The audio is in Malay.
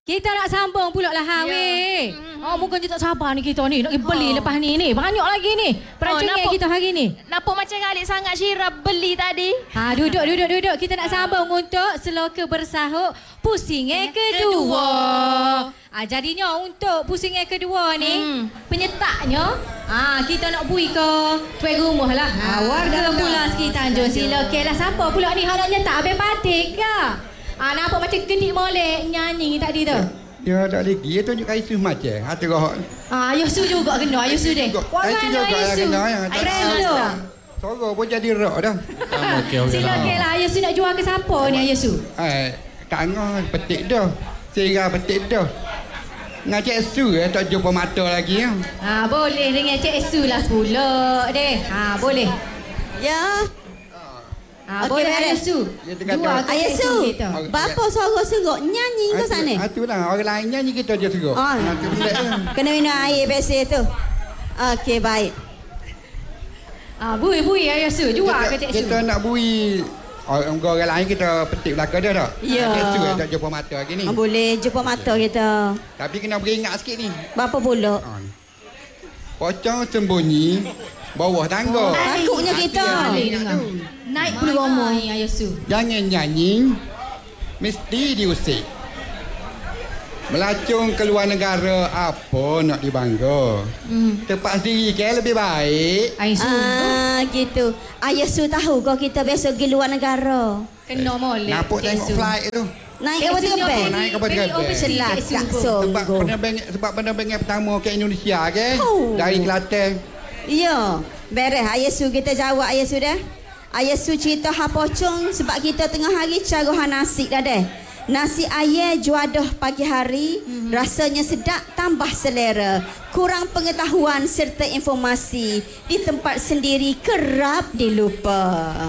Kita nak sambung pula lah weh. Oh, mungkin tak sabar ni kita ni. Nak pergi beli lepas ni. Banyak lagi ni. Perancangan kita hari ni. Nampak macam Alik sangat Syirah beli tadi. Duduk. Kita nak sambung untuk Seloka Bersahut pusing kedua. Jadinya untuk pusing kedua ni, penyertaknya, kita nak bui ke tuan rumah lah. Warga pula sekitar Tanjung Seloka lah. Siapa pula ni hal nak nyetak? Abang Patik ke? Nampak macam gedik molek nyanyi tadi tu. Dia tak lagi. Dia tunjuk Aisyah macam. Hati roh. Yusu juga kena. Yusu deh. Aisyah juga kena. Keren tu. Sorok pun jadi rock dah. Silakan lah. Yusu nak jual ke siapa ni Yusu? Kak Angah petik dah. Sira petik dah. Dengan Cik Su tak jumpa mata lagi. Boleh dengan Cik Su lah sepuluh deh. Boleh. Ya. Boleh Ayusu. Dua Ayusu. Bapa suara serok nyanyi ke sana? Itulah orang lain nyanyi kita je serok. Kena minum air biasa tu. Okey baik. Bui Ayusu. Jual ke Cik Su? Kita nak bui orang lain kita petik belakang dia tak? Ya. Cik Su tak jumpa mata lagi ni. Boleh jumpa mata kita. Tapi kena beringat sikit ni. Berapa pula? Pocong sembunyi bawah tangga. Takutnya kita. Naik puluh rumah ni Ayusu. Jangan nyanyi, mesti diusik. Melacung ke luar negara, apa nak dibangga? Tempat sendiri kan lebih baik. Ayusu. Gitu. Ayusu tahu kau kita biasa pergi luar negara. Kena molek. Napuk tengok flight tu. Naik kapal terbang. Naik kapal terbang. Selakak sungguh. Sebab penerbangan pertama ke Indonesia ke? Dari Kelantan. Ya. Beres Ayusu kita jawab Ayusu dah. Ayusu cerita pocong sebab kita tengah hari caruhan nasi dah deh. Nasi ayam juadah pagi hari, rasanya sedap tambah selera. Kurang pengetahuan serta informasi di tempat sendiri kerap dilupa.